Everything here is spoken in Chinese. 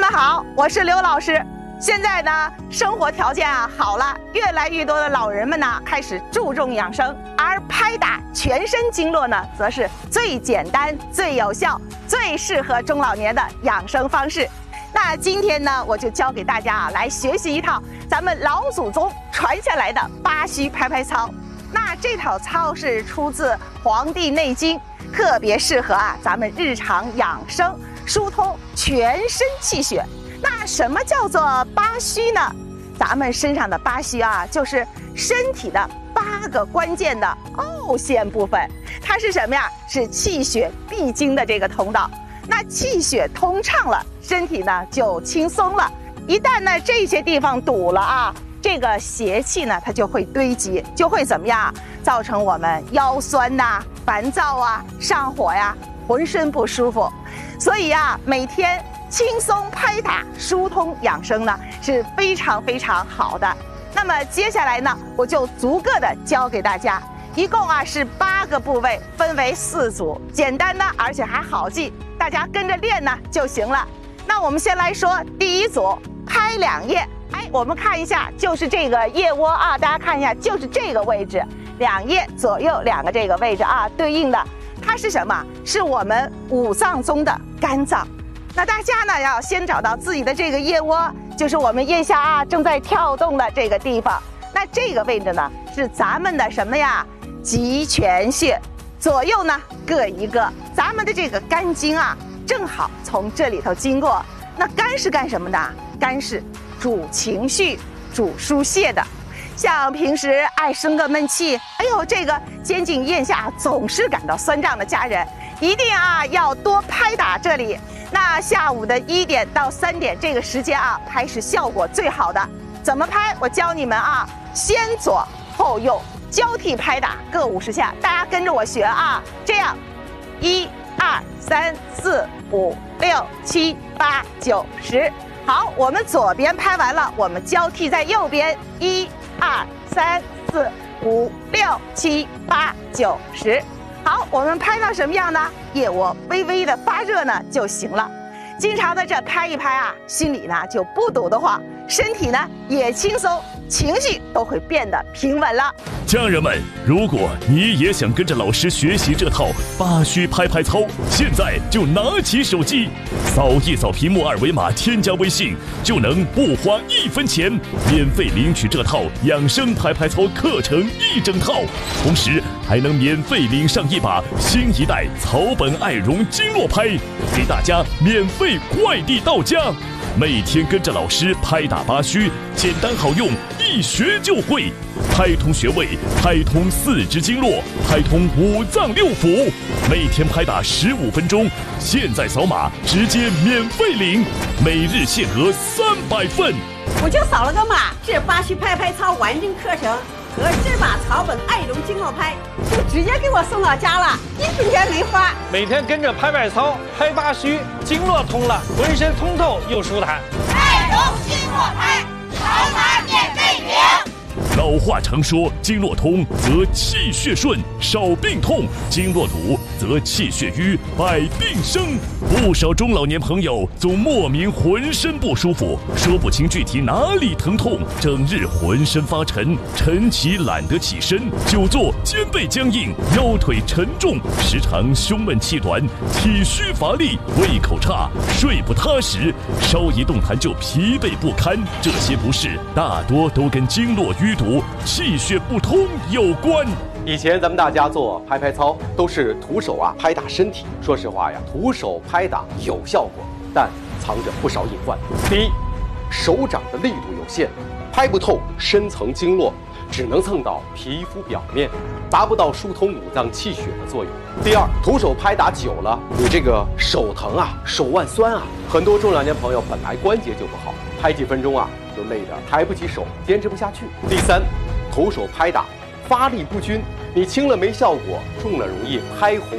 家好，我是刘老师。现在呢，生活条件好了，越来越多的老人们呢开始注重养生，而拍打全身经络呢，则是最简单、最有效、最适合中老年的养生方式。那今天呢，我就教给大家来学习一套咱们老祖宗传下来的八虚拍拍操。那这套操是出自《黄帝内经》，特别适合咱们日常养生，疏通全身气血。那什么叫做八虚呢？咱们身上的八虚就是身体的8个关键的凹陷部分。它是什么呀？是气血必经的这个通道。那气血通畅了，身体呢就轻松了。一旦呢这些地方堵了这个邪气呢它就会堆积，就会怎么样？造成我们腰酸烦躁上火浑身不舒服。所以每天轻松拍打疏通养生呢是非常非常好的。那么接下来呢，我就逐个的教给大家，一共是8个部位，分为4组，简单的而且还好记，大家跟着练呢就行了。那我们先来说第一组，拍两腋。我们看一下，就是这个腋窝大家看一下，就是这个位置，两腋左右2个这个位置对应的，它是什么？是我们5脏中的肝脏。那大家呢要先找到自己的这个腋窝，就是我们腋下正在跳动的这个地方。那这个位置呢是咱们的什么呀？极泉穴，左右呢各一个。咱们的这个肝经正好从这里头经过。那肝是干什么的？肝是主情绪、主疏泄的。像平时爱生个闷气，这个肩颈腋下总是感到酸胀的家人，一定要多拍打这里。那下午的1点到3点这个时间拍是效果最好的。怎么拍？我教你们先左后右交替拍打，各50下，大家跟着我学这样，1、2、3、4、5、6、7、8、9、10。好，我们左边拍完了，我们交替在右边，1、2、3、4、5、6、7、8、9、10。好，我们拍到什么样呢？腋窝微微的发热呢就行了。经常的这拍一拍心里呢就不堵得慌，身体呢也轻松，情绪都会变得平稳了。 家人们，如果你也想跟着老师学习这套八虚拍拍操，现在就拿起手机，扫一扫屏幕2维码，添加微信，就能不花1分钱，免费领取这套养生拍拍操课程1整套，同时还能免费领上一把新一代草本爱绒经络拍，给大家免费快递到家。每天跟着老师拍打八虚，简单好用，一学就会，拍通穴位，拍通4肢经络，拍通5脏6腑，每天拍打15分钟，现在扫码直接免费领，每日限额300份。 我就扫了个码，这八虚拍拍操完整课程和这把草本爱绒经络拍就直接给我送到家了，1分钱没花。 每天跟着拍拍操，拍八虚，经络通了，浑身通透又舒坦。 爱绒经络拍，扫码免费领。 老话常说，经络通则气血顺，少病痛；经络堵则气血瘀，百病生。不少中老年朋友总莫名浑身不舒服，说不清具体哪里疼痛，整日浑身发沉，晨起懒得起身，久坐肩背僵硬，腰腿沉重，时常胸闷气短，体虚乏力，胃口差，睡不踏实，稍一动弹就疲惫不堪。这些不适大多都跟经络淤堵、气血不通有关。 以前咱们大家做拍拍操都是徒手拍打身体，说实话徒手拍打有效果，但藏着不少隐患。第一，手掌的力度有限，拍不透深层经络，只能蹭到皮肤表面，达不到疏通5脏气血的作用。第二，徒手拍打久了，你这个手疼手腕酸很多中老年朋友本来关节就不好，拍几分钟就累得抬不起手，坚持不下去。第三，徒手拍打发力不均，你轻了没效果，重了容易拍红